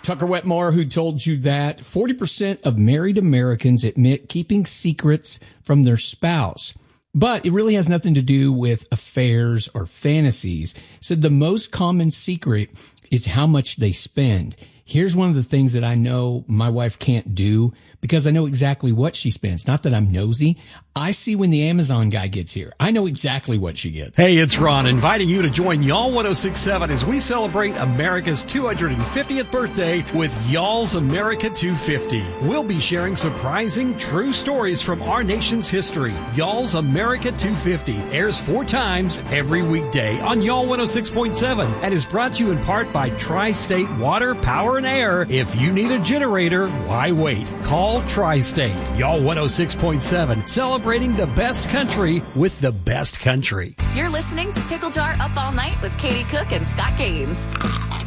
Tucker Wetmore, who told you that 40% of married Americans admit keeping secrets from their spouse. But it really has nothing to do with affairs or fantasies. Said the most common secret is how much they spend. Here's one of the things that I know my wife can't do because I know exactly what she spends. Not that I'm nosy. I see when the Amazon guy gets here. I know exactly what she gets. Hey, it's Ron inviting you to join Y'all 106.7 as we celebrate America's 250th birthday with Y'all's America 250. We'll be sharing surprising, true stories from our nation's history. Y'all's America 250 airs 4 times every weekday on Y'all 106.7 and is brought to you in part by Tri-State Water, Power, and Air. If you need a generator, why wait? Call Tri-State. Y'all 106.7, celebrating the best country with the best country. You're listening to Pickle Jar Up All Night with Katie Cook and Scott Gaines.